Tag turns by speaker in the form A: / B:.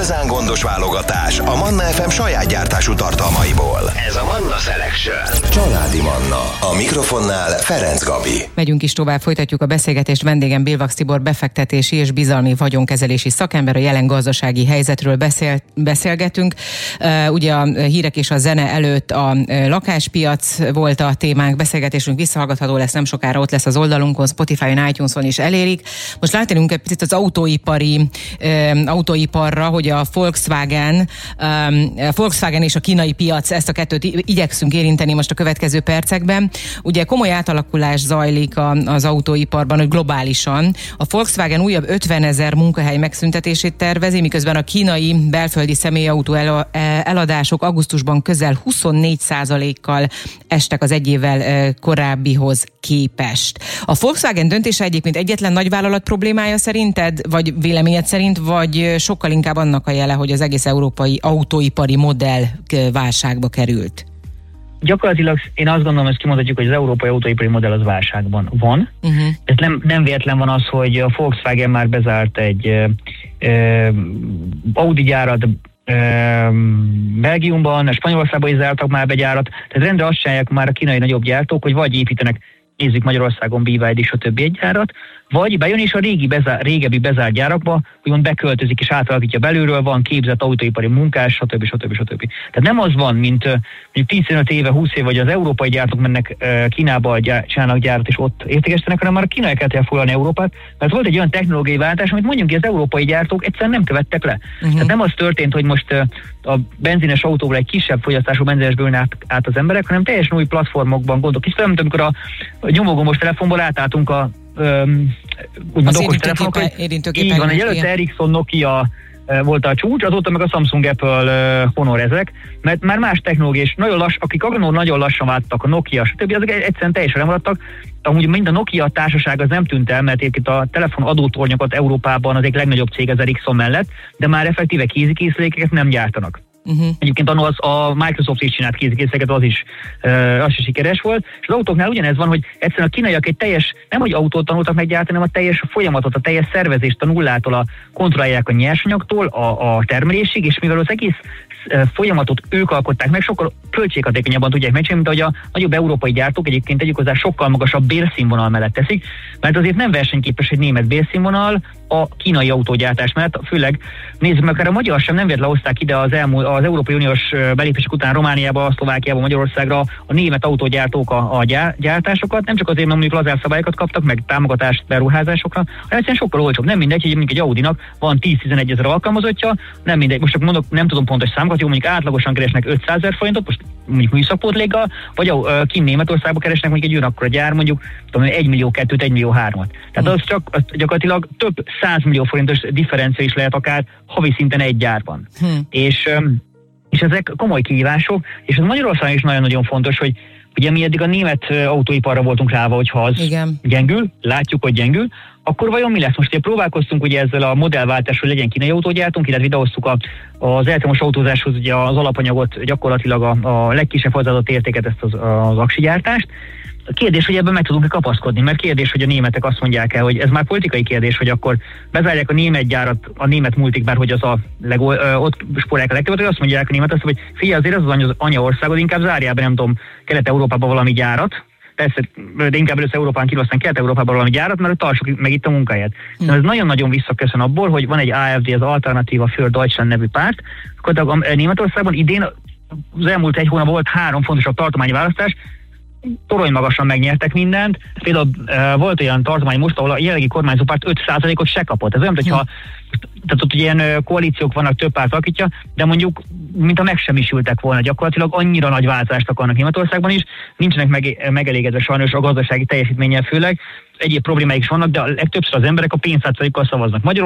A: igazán gondos válogatás a Manna FM saját gyártású tartalmaiból. Ez a Manna Selection. Családi Manna. A mikrofonnál Ferenc Gabi.
B: Megyünk is tovább, folytatjuk a beszélgetést. Vendégem Bilvax Tibor befektetési és bizalmi vagyonkezelési szakember, a jelen gazdasági helyzetről beszélgetünk. Ugye a hírek és a zene előtt a lakáspiac volt a témánk, beszélgetésünk visszahallgatható lesz nem sokára, ott lesz az oldalunkon, Spotify-on, iTunes-on is elérik. Most látjuk egy picit az autóiparra, hogy a Volkswagen és a kínai piac, ezt a kettőt igyekszünk érinteni most a következő percekben. Ugye komoly átalakulás zajlik az autóiparban, hogy globálisan. A Volkswagen újabb 50 000 munkahely megszüntetését tervezi, miközben a kínai belföldi személyautó eladások augusztusban közel 24%-kal estek az egy évvel korábbihoz képest. A Volkswagen döntése egyébként egyetlen nagyvállalat problémája szerinted, vagy véleményed szerint, vagy sokkal inkább annak a jele, hogy az egész európai autóipari modell válságba került?
C: Gyakorlatilag én azt gondolom, ezt kimondhatjuk, hogy az európai autóipari modell az válságban van. Ez nem véletlen van az, hogy a Volkswagen már bezárt egy Audi gyárat Belgiumban, Spanyolországban is zártak már be gyárat, tehát rendre azt csinálják már a kínai nagyobb gyártók, hogy vagy építenek, nézzük Magyarországon BYD és a többi egy gyárat, vagy bejön és a régebbi bezárt gyárakba úgymond beköltözik és átalakítja belülről, van képzett autóipari munkás, stb. Tehát nem az van, mint mondjuk 15 éve, 20 éve, vagy az európai gyártók mennek Kínába, csinálnak gyárat és ott értékesítenek, hanem már a kínai kell elfoglalni Európát, mert volt egy olyan technológiai váltás, amit mondjuk ki az európai gyártók egyszerűen nem követtek le. Tehát nem az történt, hogy most a benzines autóval egy kisebb fogyasztású benzinesből át az emberek, hanem teljesen új platformokban gondolok. Kis mint amikor a nyomógombos telefonból átálltunk a úgymond okos telefonokra. Így van, egy előtte Ericsson, Nokia volt a csúcs, azóta meg a Samsung, Apple, Honor ezek, mert már más technológia, és akik nagyon lassan váltak, a Nokia, stb. Azok egyszerűen teljesen lemaradtak. Amúgy mind a Nokia társaság az nem tűnt el, mert egyébként a telefon adótornyokat Európában az egyik legnagyobb cég az Ericsson mellett, de már effektíve kézikészülékeket nem gyártanak. Egyébként a Microsoft is csinált kézikészüléket, az is sikeres volt, és az autóknál ugyanez van, hogy egyszerűen a kínaiak egy teljes, nem hogy autót tanultak meggyártani, hanem a teljes folyamatot, a teljes szervezést a nullától kontrollálják a nyersanyagtól a termelésig, és mivel az egész folyamatot ők alkották meg, sokkal költséghatékonyabban tudják megcsinálni, mint ahogy a nagyobb európai gyártók egyébként tegyük hozzá sokkal magasabb bérszínvonal mellett teszik, mert azért nem versenyképes egy német bérszínvonal a kínai autógyártás mellett, főleg nézzük meg, akár a magyar sem nem véletlenül hozták ide az Európai Uniós belépések után Romániába, Szlovákiába, Magyarországra a német autógyártók a gyártásokat, nem csak azért, mert mondjuk lazább szabályokat kaptak, meg támogatást beruházásokra, hanem egyszerűen sokkal olcsóbb. Nem mindegy, hogy mondjuk egy Audinak van 10-11 ezer alkalmazottja, nem mindegy, most csak mondok, nem tudom pontos számokat, jó, mondjuk átlagosan keresnek 500 000 forintot, most mondjuk műszakpótléggal, vagy kint Németországba keresnek mondjuk egy ugyanakkor a gyár, mondjuk 1 millió 2-t, 1 millió 3-at. Tehát az csak gyakorlatilag több 100 millió forintos differencia is lehet akár havi szinten egy gyárban. És ezek komoly kihívások, és ez Magyarországon is nagyon-nagyon fontos, hogy ugye mi eddig a német autóiparra voltunk ráva, hogyha az gyengül, látjuk, hogy gyengül, akkor vajon mi lesz? Most ugye próbálkoztunk ugye ezzel a modellváltásról, legyen kínai autógyártunk, illetve idehoztuk az elektromos autózáshoz ugye az alapanyagot, gyakorlatilag a legkisebb hozzáadott értéket, ezt az aksigyártást. Kérdés, hogy ebben meg tudunk-e kapaszkodni, mert kérdés, hogy a németek azt mondják el, hogy ez már politikai kérdés, hogy akkor bezárják a német gyárat, a német multik, bár hogy az ott spórolják a legtöbbet, hogy azt mondják a német, hogy figyelj, azért ez az anyaországod, inkább zárjál be, nem tudom, Kelet-Európában valami gyárat, persze, de inkább először Európán kívül, aztán Kelet-Európában valami gyárat, mert tartsuk meg itt a munkáját. Ez nagyon-nagyon visszaköszön abból, hogy van egy AfD, az Alternativa für Deutschland nevű párt, akkor Németországban idén az elmúlt egy hónapban volt 3 fontosabb tartományi választás, torony magasan megnyertek mindent. Például volt olyan tartomány most, ahol a jelenlegi kormányzópárt 5%-ot se kapott. Ez olyan, hogyha tehát ott ilyen koalíciók vannak, több párt alakítja, de mondjuk, mintha megsemmisültek volna gyakorlatilag, annyira nagy változást akarnak Németországban is, nincsenek megelégedve sajnos a gazdasági teljesítménnyel főleg, egyéb problémáik is vannak, de a legtöbbször az emberek a pénztárcájukkal szavaznak.